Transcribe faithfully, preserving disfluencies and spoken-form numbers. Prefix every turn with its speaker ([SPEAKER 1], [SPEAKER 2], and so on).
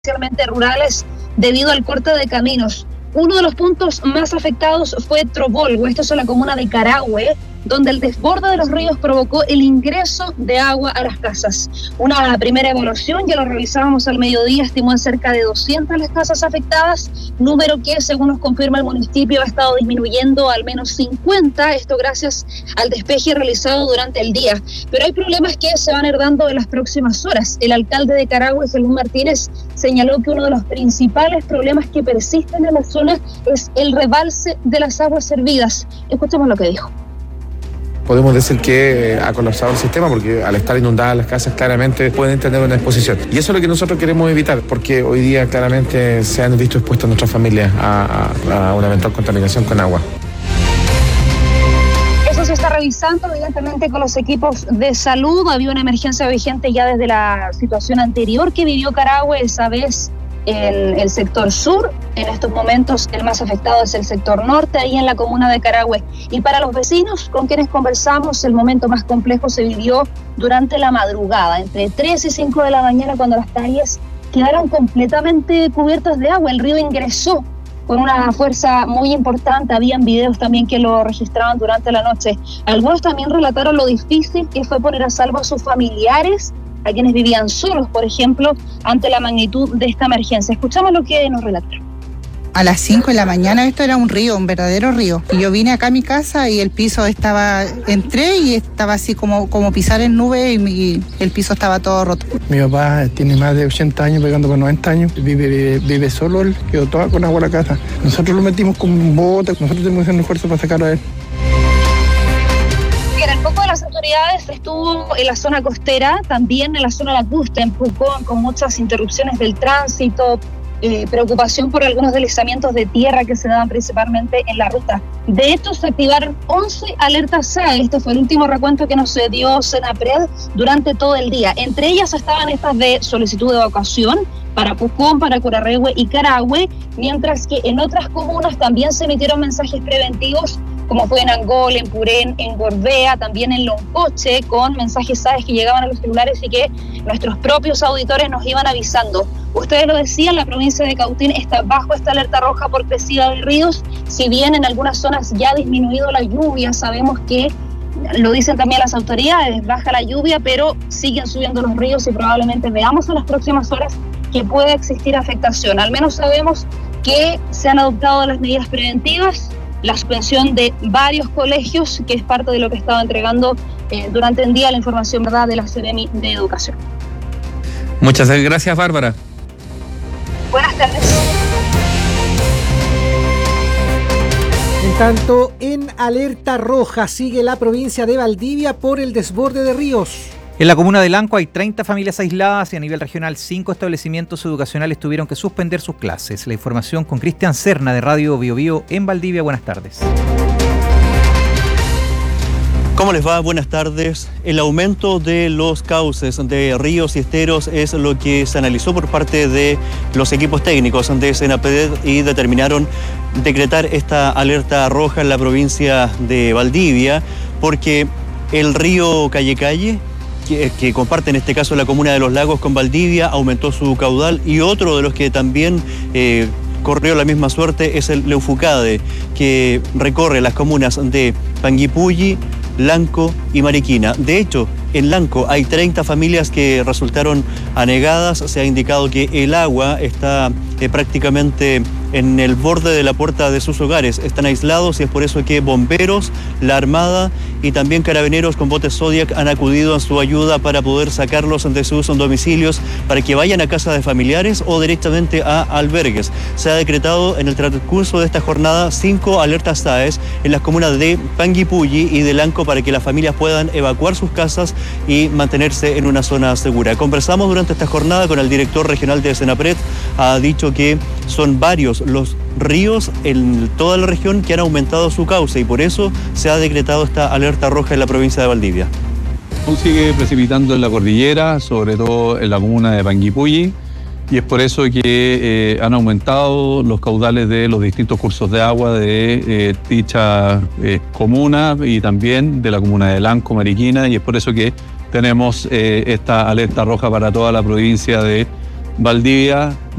[SPEAKER 1] especialmente rurales, debido al corte de caminos. Uno de los puntos más afectados fue Trobolgo, esto es en la comuna de Carahue, donde el desborde de los ríos provocó el ingreso de agua a las casas. Una primera evaluación, ya lo revisábamos al mediodía, estimó en cerca de doscientas las casas afectadas, número que, según nos confirma el municipio, ha estado disminuyendo a al menos cincuenta, esto gracias al despeje realizado durante el día. Pero hay problemas que se van a ir dando en las próximas horas. El alcalde de Carahue, Jesús Martínez, señaló que uno de los principales problemas que persisten en la zona es el rebalse de las aguas servidas. Escuchemos lo que dijo.
[SPEAKER 2] Podemos decir que ha colapsado el sistema porque al estar inundadas las casas claramente pueden tener una exposición. Y eso es lo que nosotros queremos evitar, porque hoy día claramente se han visto expuestas nuestras familias a, a, a una eventual contaminación con agua.
[SPEAKER 1] Eso se está revisando evidentemente con los equipos de salud. Había una emergencia vigente ya desde la situación anterior que vivió Carahue, esa vez en el sector sur. En estos momentos el más afectado es el sector norte, ahí en la comuna de Carahue. Y para los vecinos con quienes conversamos, el momento más complejo se vivió durante la madrugada, entre tres y cinco de la mañana, cuando las calles quedaron completamente cubiertas de agua. El río ingresó con una fuerza muy importante. Habían videos también que lo registraban durante la noche. Algunos también relataron lo difícil que fue poner a salvo a sus familiares, a quienes vivían solos, por ejemplo, ante la magnitud de esta emergencia. Escuchamos lo que nos relataron.
[SPEAKER 3] A las cinco de la mañana esto era un río, un verdadero río. Y yo vine acá a mi casa y el piso estaba, entré y estaba así como, como pisar en nube y, y el piso estaba todo roto.
[SPEAKER 4] Mi papá tiene más de ochenta años, pegando con noventa años, vive, vive, vive solo, él quedó toda con agua en la casa. Nosotros lo metimos con botas, nosotros tenemos que hacer un esfuerzo para sacarlo a él.
[SPEAKER 1] El foco de las autoridades estuvo en la zona costera, también en la zona lacustre, en Pucón, con muchas interrupciones del tránsito, eh, preocupación por algunos deslizamientos de tierra que se daban principalmente en la ruta. De hecho, se activaron once alertas S A E. Este fue el último recuento que nos dio Senapred durante todo el día. Entre ellas estaban estas de solicitud de evacuación para Pucón, para Curarrehue y Carahue, mientras que en otras comunas también se emitieron mensajes preventivos, como fue en Angol, en Purén, en Gorbea, también en Loncoche, con mensajes S A E que llegaban a los celulares y que nuestros propios auditores nos iban avisando. Ustedes lo decían, la provincia de Cautín está bajo esta alerta roja por crecida de ríos. Si bien en algunas zonas ya ha disminuido la lluvia, sabemos que, lo dicen también las autoridades, baja la lluvia, pero siguen subiendo los ríos y probablemente veamos en las próximas horas que puede existir afectación. Al menos sabemos que se han adoptado las medidas preventivas, la suspensión de varios colegios, que es parte de lo que estaba entregando eh, durante el día la información, ¿verdad?, de la Seremi de Educación.
[SPEAKER 5] Muchas gracias, Bárbara.
[SPEAKER 1] Buenas tardes.
[SPEAKER 6] En tanto, en alerta roja sigue la provincia de Valdivia por el desborde de ríos.
[SPEAKER 7] En la comuna de Lanco hay treinta familias aisladas y a nivel regional cinco establecimientos educacionales tuvieron que suspender sus clases. La información con Cristian Serna de Radio Bio Bio en Valdivia. Buenas tardes.
[SPEAKER 8] ¿Cómo les va? Buenas tardes. El aumento de los cauces de ríos y esteros es lo que se analizó por parte de los equipos técnicos de Senapred y determinaron decretar esta alerta roja en la provincia de Valdivia, porque el río Calle Calle, que, que comparte en este caso la comuna de Los Lagos con Valdivia, aumentó su caudal, y otro de los que también eh, corrió la misma suerte es el Leufucade, que recorre las comunas de Panguipulli, Lanco y Mariquina. De hecho, en Lanco hay treinta familias que resultaron anegadas. Se ha indicado que el agua está eh, prácticamente en el borde de la puerta de sus hogares. Están aislados y es por eso que bomberos, la Armada y también carabineros con botes Zodiac han acudido en su ayuda para poder sacarlos de sus domicilios para que vayan a casa de familiares o directamente a albergues. Se ha decretado en el transcurso de esta jornada cinco alertas S A E en las comunas de Panguipulli y de Lanco para que las familias puedan evacuar sus casas y mantenerse en una zona segura. Conversamos durante esta jornada con el director regional de Senapred. Ha dicho que son varios los ríos en toda la región que han aumentado su cauce y por eso se ha decretado esta alerta roja en la provincia de Valdivia.
[SPEAKER 9] Aún sigue precipitando en la cordillera, sobre todo en la comuna de Panguipulli, y es por eso que eh, han aumentado los caudales de los distintos cursos de agua de eh, dicha eh, comuna y también de la comuna de Lanco, Mariquina, y es por eso que tenemos eh, esta alerta roja para toda la provincia de Valdivia